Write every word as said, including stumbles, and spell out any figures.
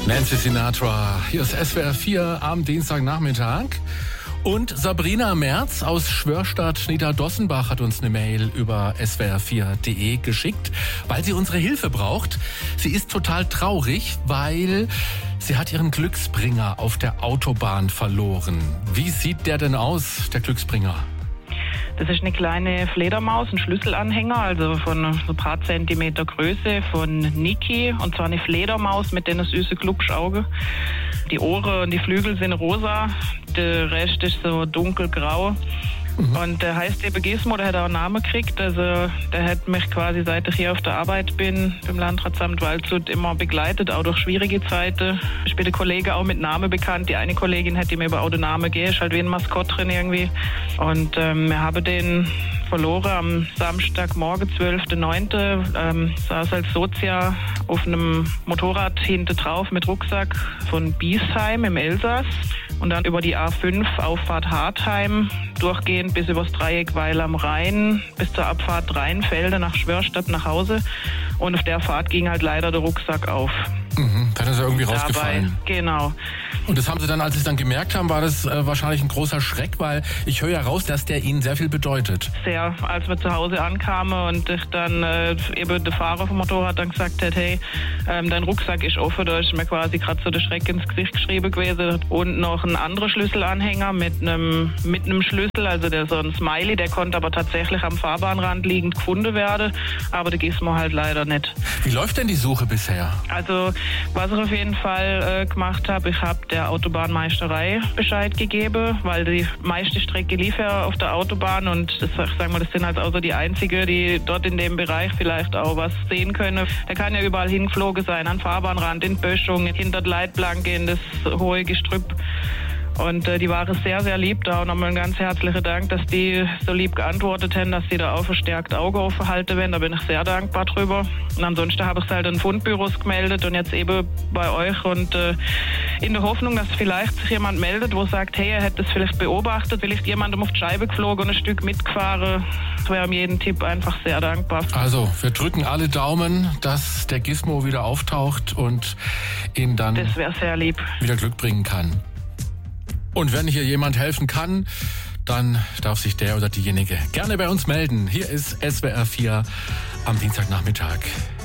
Nancy Sinatra, hier ist S W R vier am Dienstagnachmittag. Und Sabrina Merz aus Schwörstadt Niederdossenbach hat uns eine Mail über S W R vier punkt de geschickt, weil sie unsere Hilfe braucht. Sie ist total traurig, weil sie hat ihren Glücksbringer auf der Autobahn verloren. Wie sieht der denn aus, der Glücksbringer? Das ist eine kleine Fledermaus, ein Schlüsselanhänger, also von ein paar Zentimeter Größe, von Niki. Und zwar eine Fledermaus mit den süßen Glubschaugen. Die Ohren und die Flügel sind rosa, der Rest ist so dunkelgrau. Mhm. Und der heißt eben Gizmo, der hat auch einen Namen gekriegt. Also der hat mich quasi, seit ich hier auf der Arbeit bin, beim Landratsamt Waldshut, immer begleitet, auch durch schwierige Zeiten. Ich bin der Kollege auch mit Namen bekannt. Die eine Kollegin hat ihm eben auch den Namen gegeben, ist halt wie ein Maskottchen irgendwie. Und ähm, wir haben den verloren am Samstagmorgen, zwölften neunten Ähm, saß als Sozia auf einem Motorrad hinten drauf mit Rucksack von Biesheim im Elsass und dann über die A fünf Auffahrt Hartheim durchgehend bis übers Dreieck Weil am Rhein bis zur Abfahrt Rheinfelde nach Schwörstadt nach Hause. Und auf der Fahrt ging halt leider der Rucksack auf. Mhm, dann ist er irgendwie Dabei, rausgefallen. Genau. Und das haben Sie dann, als Sie es dann gemerkt haben, war das äh, wahrscheinlich ein großer Schreck, weil ich höre ja raus, dass der Ihnen sehr viel bedeutet. Sehr. Als wir zu Hause ankamen und ich dann äh, eben der Fahrer vom Motorrad dann gesagt hat, hey, ähm, dein Rucksack ist offen, da ist mir quasi gerade so der Schreck ins Gesicht geschrieben gewesen. Und noch ein anderer Schlüsselanhänger mit einem mit einem Schlüssel, also der so ein Smiley, der konnte aber tatsächlich am Fahrbahnrand liegend gefunden werden, aber der Gizmo halt leider nicht. Wie läuft denn die Suche bisher? Also was ich auf jeden Fall äh, gemacht habe, ich habe der Autobahnmeisterei Bescheid gegeben, weil die meiste Strecke lief ja auf der Autobahn und das, ich sag mal, das sind halt auch so die einzigen, die dort in dem Bereich vielleicht auch was sehen können. Der kann ja überall hingeflogen sein, an Fahrbahnrand, in Böschung, hinter die Leitplanke, in das hohe Gestrüpp. Und äh, die waren sehr, sehr lieb da und nochmal ein ganz herzlichen Dank, dass die so lieb geantwortet haben, dass sie da auch verstärkt Auge offen halten werden. Da bin ich sehr dankbar drüber. Und ansonsten habe ich es halt in Fundbüros gemeldet und jetzt eben bei euch und äh, in der Hoffnung, dass vielleicht sich jemand meldet, wo sagt, hey, er hätte es vielleicht beobachtet, vielleicht jemandem auf die Scheibe geflogen und ein Stück mitgefahren. Ich wäre um jeden Tipp einfach sehr dankbar. Also, wir drücken alle Daumen, dass der Gizmo wieder auftaucht und ihn dann das wäre sehr lieb. wieder Glück bringen kann. Und wenn hier jemand helfen kann, dann darf sich der oder diejenige gerne bei uns melden. Hier ist S W R vier am Dienstagnachmittag.